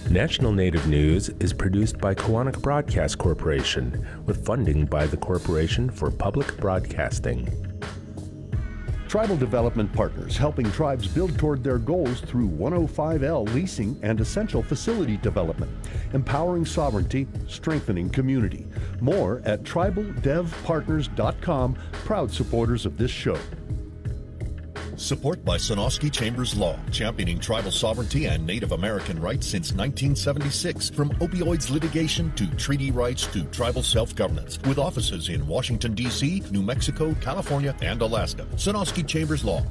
National Native News is produced by Koahnic Broadcast Corporation with funding by the Corporation for Public Broadcasting. Tribal Development Partners, helping tribes build toward their goals through 105L leasing and essential facility development, empowering sovereignty, strengthening community. More at tribaldevpartners.com, proud supporters of this show. Support by Sonosky Chambers Law, championing tribal sovereignty and Native American rights since 1976. From opioids litigation to treaty rights to tribal self-governance. With offices in Washington, D.C., New Mexico, California, and Alaska. Sonosky Chambers Law.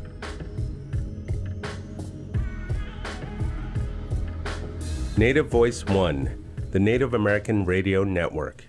Native Voice One, the Native American Radio Network.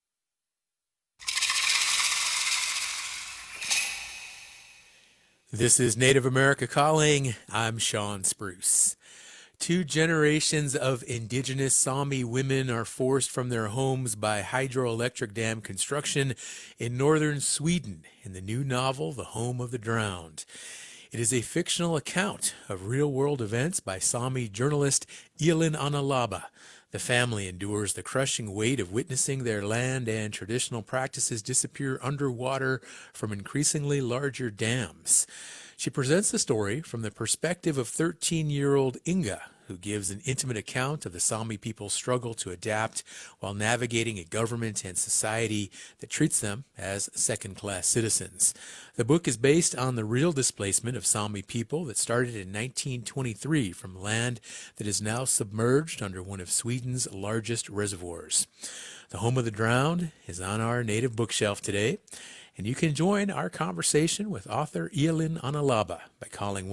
This is Native America Calling. I'm Sean Spruce. 2 generations of indigenous Sami women are forced from their homes by hydroelectric dam construction in northern Sweden in the new novel, The Home of the Drowned. It is a fictional account of real-world events by Sami journalist Elin Analaba. The family endures the crushing weight of witnessing their land and traditional practices disappear underwater from increasingly larger dams. She presents the story from the perspective of 13-year-old Inga, who gives an intimate account of the Sami people's struggle to adapt while navigating a government and society that treats them as second-class citizens. The book is based on the real displacement of Sami people that started in 1923 from land that is now submerged under one of Sweden's largest reservoirs. The Home of the Drowned is on our native bookshelf today, and you can join our conversation with author Elin Analaba by calling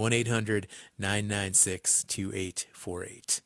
1-800-996-2848.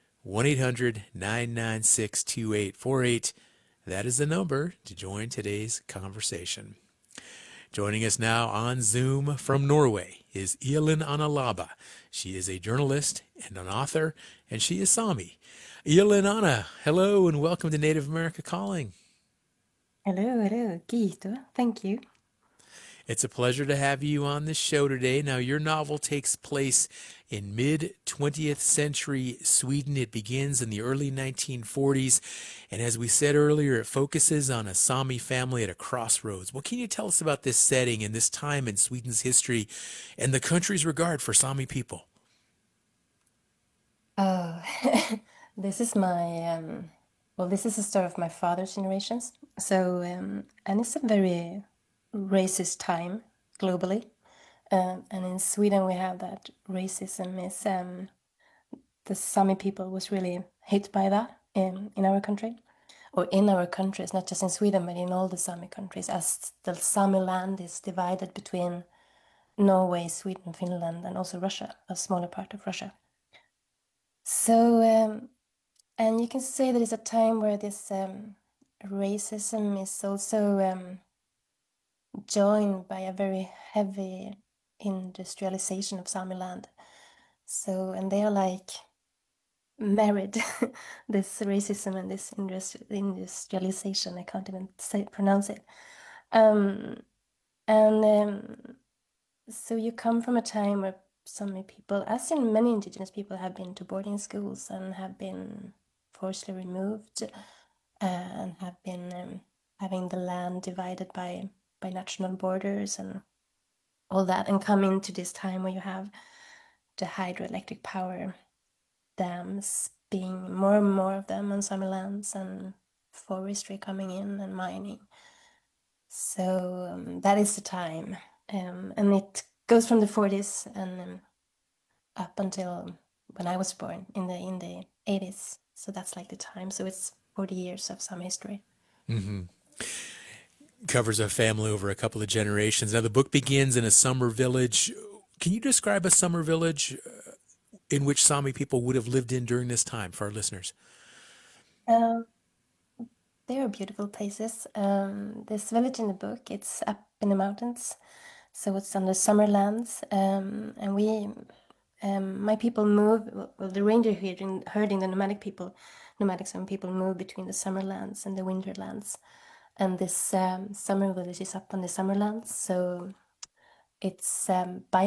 1-800-996-2848. That is the number to join today's conversation. Joining us now on Zoom from Norway is Elin Analaba. She is a journalist and an author, and she is Sami. Elin Anna, hello and welcome to Native America Calling. Hello. Kiitos. Thank you. It's a pleasure to have you on this show today. Now, your novel takes place in mid-20th century Sweden. It begins in the early 1940s. And as we said earlier, it focuses on a Sami family at a crossroads. What can you tell us about this setting and this time in Sweden's history and the country's regard for Sami people? Oh, this is this is the story of my father's generations. So, and it's a very racist time globally. And in Sweden, we have that racism is, the Sami people was really hit by that in our country. Or in our countries, not just in Sweden, but in all the Sami countries, as the Sami land is divided between Norway, Sweden, Finland, and also Russia, a smaller part of Russia. So, and you can say that it's a time where this racism is also joined by a very heavy industrialization of Sami land. So, and they are like married, this racism and this industrialization, I can't even pronounce it. So you come from a time where Sami people, as in many indigenous people, have been to boarding schools and have been forcibly removed and have been having the land divided by national borders and all that, and come into this time where you have the hydroelectric power dams being more and more of them on Sami lands and forestry coming in and mining. So that is the time, and it goes from the 40s and up until when I was born in the 80s. So that's like the time. So it's 40 years of Sami history. Mm-hmm. Covers a family over a couple of generations. Now, the book begins in a summer village. Can you describe a summer village in which Sami people would have lived in during this time for our listeners? They are beautiful places. This village in the book, it's up in the mountains, so it's on the summer lands. And my people move. Well, the reindeer herding the nomadic Sami people move between the summer lands and the winter lands. And this summer village is up on the summer lands, so it's by